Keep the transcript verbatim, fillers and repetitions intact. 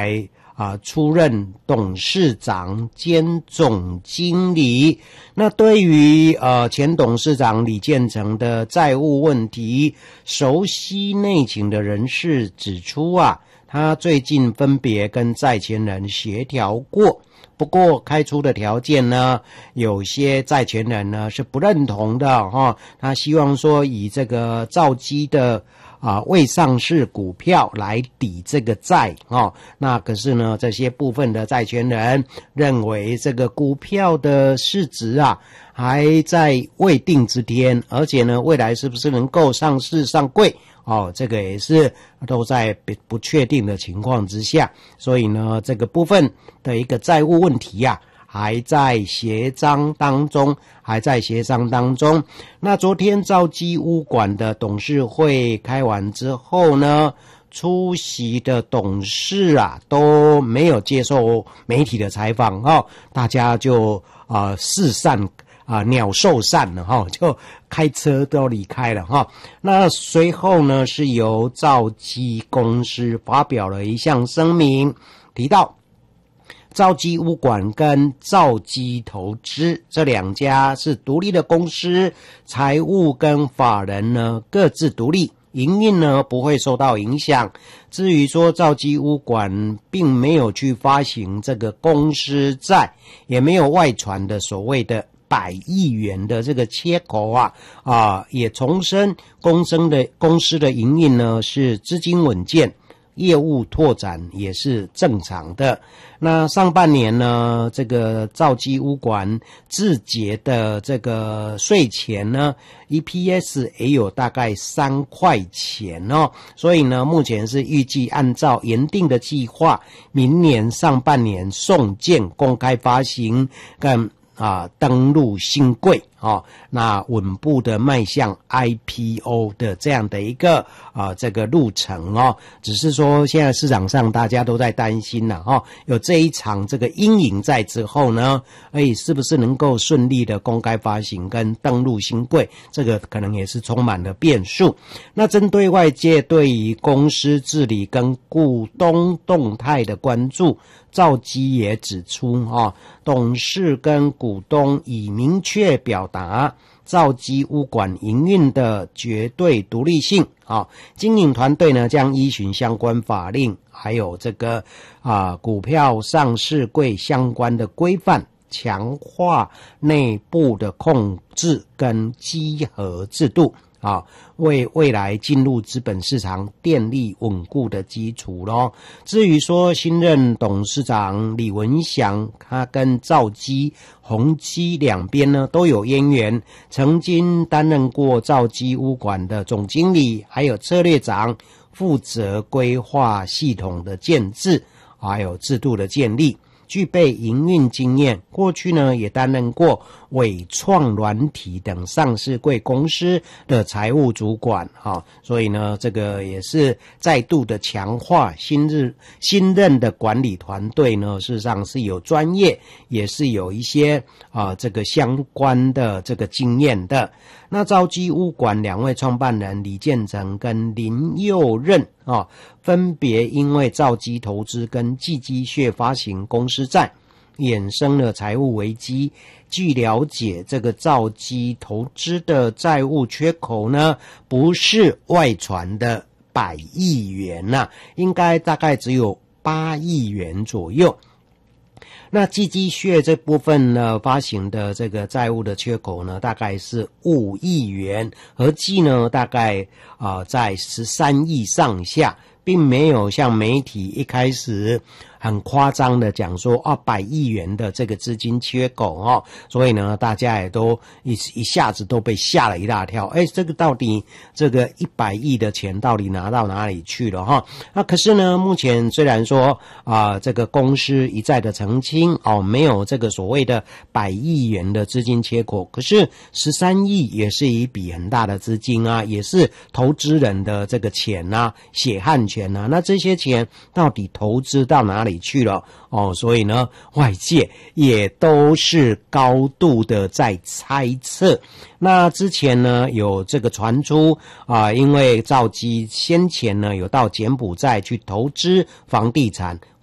来啊出任董事长兼总经理。那对于呃前董事长李建成的债务问题，熟悉内情的人士指出啊，他最近分别跟债权人协调过，不过开出的条件呢，有些债权人呢是不认同的哈，他希望说以这个兆基的啊未上市股票来抵这个债哦。那可是呢，这些部分的债权人认为这个股票的市值啊还在未定之天，而且呢，未来是不是能够上市上柜？哦，这个也是都在不确定的情况之下，所以呢，这个部分的一个债务问题啊，还在协商当中，还在协商当中。那昨天兆基屋管的董事会开完之后呢，出席的董事啊都没有接受媒体的采访哦，大家就啊、呃、四散。啊，鸟兽散了哈，就开车都离开了哈。那随后呢，是由兆基公司发表了一项声明，提到兆基屋管跟兆基投资这两家是独立的公司，财务跟法人呢各自独立，营运呢不会受到影响。至于说兆基屋管并没有去发行这个公司债，也没有外传的所谓的百亿元的这个缺口啊啊，也重申公司的公司的营运呢是资金稳健，业务拓展也是正常的。那上半年呢，这个兆基屋管自结的这个税前呢 E P S 也有大概三块钱哦，所以呢，目前是预计按照原定的计划，明年上半年送件公开发行跟啊，登陆新贵哦，那稳步的迈向 I P O 的这样的一个啊这个路程哦，只是说现在市场上大家都在担心了哈、哦，有这一场这个阴影在之后呢，哎，是不是能够顺利的公开发行跟登陆新贵，这个可能也是充满了变数。那针对外界对于公司治理跟股东动态的关注，兆基也指出哦，董事跟股东已明确表达兆基屋管营运的绝对独立性啊，经营团队呢将依循相关法令，还有这个啊股票上市柜相关的规范，强化内部的控制跟稽核制度。啊，为未来进入资本市场奠立稳固的基础咯。至于说新任董事长李文祥，他跟兆基、宏基两边呢都有渊源，曾经担任过兆基屋管的总经理，还有策略长，负责规划系统的建制，还有制度的建立。具备营运经验，过去呢也担任过伟创软体等上市柜公司的财务主管啊，所以呢这个也是再度的强化新日新任的管理团队呢，事实上是有专业，也是有一些啊这个相关的这个经验的。那兆基屋管两位创办人李建成跟林佑任啊，分别因为兆基投资跟季基穴发行公司债，衍生了财务危机。据了解，这个兆基投资的债务缺口呢，不是外传的百亿元呐、啊，应该大概只有八亿元左右。那季基穴这部分呢，发行的这个债务的缺口呢，大概是五亿元，合计呢大概啊、呃、在十三亿上下，并没有像媒体一开始很夸张的讲说啊百亿元的这个资金缺口哦，所以呢大家也都一一下子都被吓了一大跳，哎，这个到底这个一百亿的钱到底拿到哪里去了哈？那可是呢，目前虽然说啊、呃、这个公司一再的澄清哦，没有这个所谓的百亿元的资金缺口，可是十三亿也是一笔很大的资金啊，也是投资人的这个钱啊，血汗钱啊，那这些钱到底投资到哪里去了哦？所以呢，外界也都是高度的在猜测。那之前呢，有这个传出啊、呃，因为兆基先前呢有到柬埔寨去投资房地产。